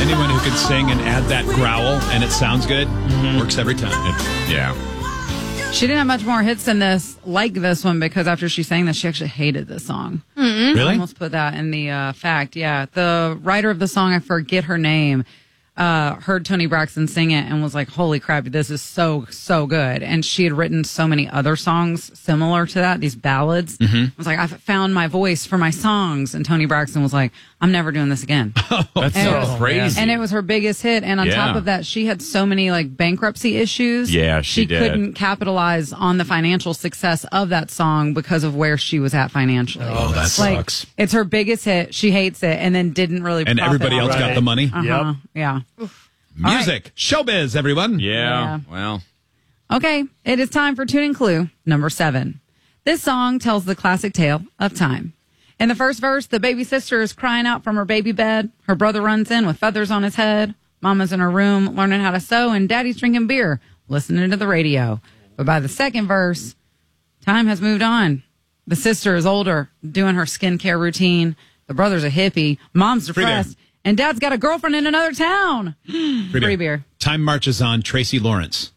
Anyone who can sing and add that growl and it sounds good works every time. Yeah. She didn't have much more hits than this, like this one, because after she sang this, she actually hated this song. I Really? almost put that in the fact. Yeah. The writer of the song, I forget her name, heard Toni Braxton sing it and was like, holy crap, this is so, so good. And she had written so many other songs similar to that, these ballads. I was like, I've found my voice for my songs. And Toni Braxton was like, I'm never doing this again. That's so crazy. And it was her biggest hit. And on top of that, she had so many like bankruptcy issues. Yeah, she did. Couldn't capitalize on the financial success of that song because of where she was at financially. Oh, that sucks. It's her biggest hit. She hates it and then didn't really And profit everybody else off got it. the money? Uh-huh. Yeah. Music. Showbiz, everyone. Yeah. Well. Okay. It is time for Tuning Clue number 7. This song tells the classic tale of time. In the first verse, the baby sister is crying out from her baby bed. Her brother runs in with feathers on his head. Mama's in her room learning how to sew, and daddy's drinking beer, listening to the radio. But by the second verse, time has moved on. The sister is older, doing her skincare routine. The brother's a hippie. Mom's depressed. And dad's got a girlfriend in another town. Free beer. Time marches on. Tracy Lawrence.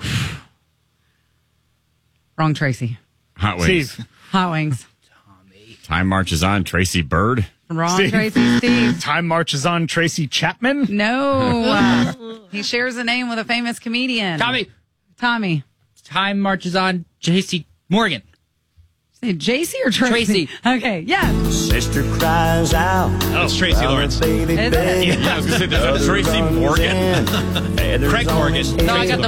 Wrong Tracy. Hot Wings. Steve. Hot Wings. Time marches on. Tracy Bird. Wrong Steve. Tracy. Steve. Time marches on. Tracy Chapman. No. He shares a name with a famous comedian. Tommy. Time marches on. J.C. Morgan. Say JC or Tracy? Tracy. Okay, yeah. Sister cries out. That's Tracy Lawrence. Baby, Is it? baby. Yeah, I was going to say, that's Tracy Morgan. Craig Morgan. No, I got the